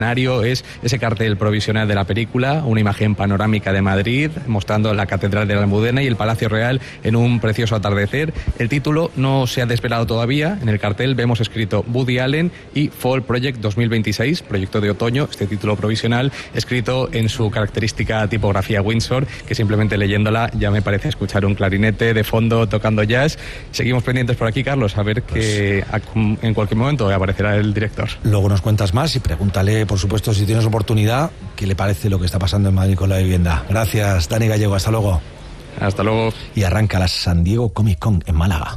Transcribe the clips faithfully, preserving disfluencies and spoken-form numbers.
Es ese cartel provisional de la película, una imagen panorámica de Madrid mostrando la Catedral de la Almudena y el Palacio Real en un precioso atardecer. El título no se ha desvelado todavía. En el cartel vemos escrito Woody Allen y Fall Project dos mil veintiséis, proyecto de otoño, este título provisional escrito en su característica tipografía Windsor, que simplemente leyéndola ya me parece escuchar un clarinete de fondo tocando jazz. Seguimos pendientes por aquí, Carlos, a ver pues que en cualquier momento aparecerá el director. Luego nos cuentas más y pregúntale, por supuesto, si tienes oportunidad, ¿qué le parece lo que está pasando en Madrid con la vivienda? Gracias, Dani Gallego, hasta luego. Hasta luego. Y arranca la San Diego Comic Con en Málaga.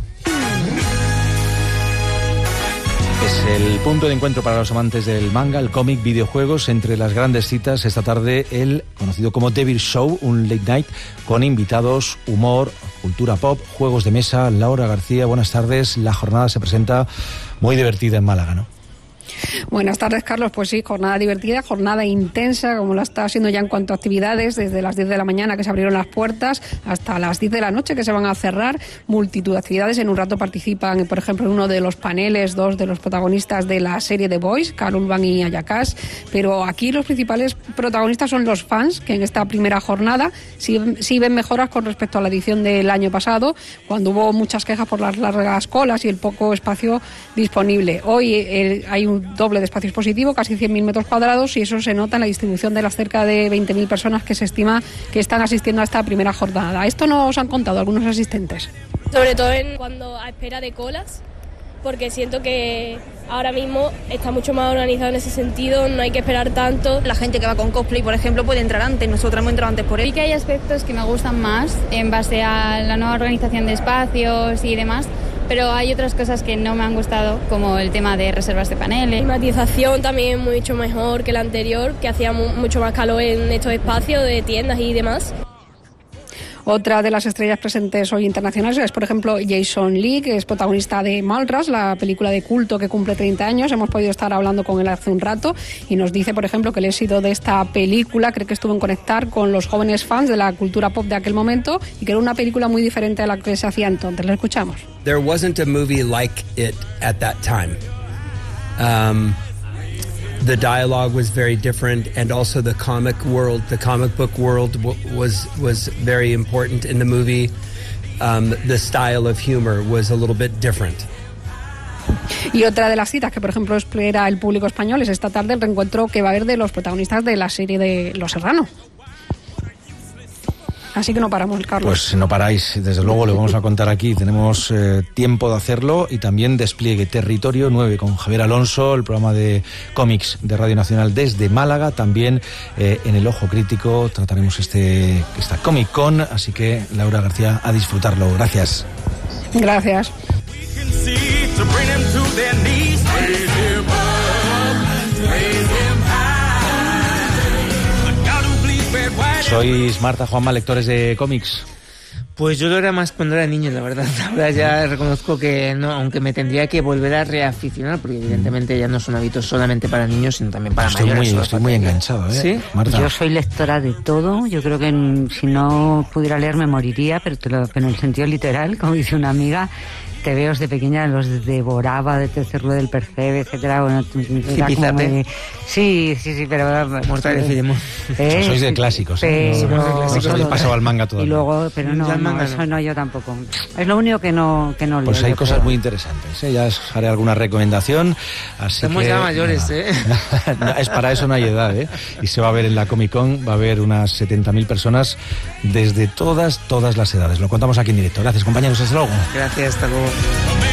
Es el punto de encuentro para los amantes del manga, el cómic, videojuegos. Entre las grandes citas esta tarde el conocido como Devil Show, un late night con invitados, humor, cultura pop, juegos de mesa. Laura García, buenas tardes. La jornada se presenta muy divertida en Málaga, ¿no? Buenas tardes, Carlos. Pues sí, jornada divertida, jornada intensa, como la está haciendo ya en cuanto a actividades, desde las diez de la mañana que se abrieron las puertas hasta las diez de la noche que se van a cerrar. Multitud de actividades. En un rato participan, por ejemplo, en uno de los paneles, dos de los protagonistas de la serie The Boys, Karl Urban y Ayakas. Pero aquí los principales protagonistas son los fans, que en esta primera jornada sí, sí ven mejoras con respecto a la edición del año pasado, cuando hubo muchas quejas por las largas colas y el poco espacio disponible. Hoy eh, hay un doble de espacio expositivo, casi cien mil metros cuadrados, y eso se nota en la distribución de las cerca de veinte mil personas que se estima que están asistiendo a esta primera jornada. Esto nos han contado algunos asistentes. Sobre todo en cuando a espera de colas, porque siento que ahora mismo está mucho más organizado en ese sentido, no hay que esperar tanto. La gente que va con cosplay, por ejemplo, puede entrar antes, nosotros hemos entrado antes por él. Sí que hay aspectos que me gustan más en base a la nueva organización de espacios y demás, pero hay otras cosas que no me han gustado, como el tema de reservas de paneles. La climatización también es mucho mejor que la anterior, que hacía mucho más calor en estos espacios de tiendas y demás. Otra de las estrellas presentes hoy internacionales es, por ejemplo, Jason Lee, que es protagonista de Mallrats, la película de culto que cumple treinta años. Hemos podido estar hablando con él hace un rato y nos dice, por ejemplo, que el éxito de esta película cree que estuvo en conectar con los jóvenes fans de la cultura pop de aquel momento y que era una película muy diferente a la que se hacía entonces. Lo escuchamos. There wasn't a movie like it at that time. Um... The dialogue was very different, and also the comic world, the comic book world w- was was very important in the movie. Um, the style of humor was a little bit different. Y otra de las citas que, por ejemplo, espera el público español es esta tarde el reencuentro que va a haber de los protagonistas de la serie de Los Serrano. Así que no paramos, Carlos. Pues no paráis, desde luego lo vamos a contar aquí. Tenemos eh, tiempo de hacerlo y también despliegue Territorio nueve con Javier Alonso, el programa de cómics de Radio Nacional desde Málaga. También eh, en El Ojo Crítico trataremos este esta Comic Con, así que Laura García, a disfrutarlo. Gracias. Gracias. Sois Marta, Juanma, lectores de cómics. Pues yo lo era más cuando era niño, la verdad. Ahora ya reconozco que no, aunque me tendría que volver a reaficionar, porque evidentemente ya no son hábitos solamente para niños, sino también para estoy mayores. Muy, estoy muy enganchado, ¿eh? ¿Sí? Marta. Yo soy lectora de todo. Yo creo que en, si no pudiera leer me moriría, pero, te lo, pero en el sentido literal, como dice una amiga. Te veo desde pequeña, los devoraba, de Tercer del Percebe, etcétera. Bueno, era como muy... Sí, sí, sí, pero... Mortal de Filemón. ¿Eh? Sois de clásicos, ¿eh? Pero... No, no os habéis pasado al manga todavía. Y luego, pero no, no, no, eso no, yo tampoco. Es lo único que no, que no leo. Pues hay cosas creo. muy interesantes, ¿eh? Ya os haré alguna recomendación. Así Somos que, ya mayores, nada. ¿eh? No, es para eso no hay edad, ¿eh? Y se va a ver en la Comic Con, va a haber unas setenta mil personas desde todas, todas las edades. Lo contamos aquí en directo. Gracias, compañeros. Hasta luego. Gracias, hasta luego.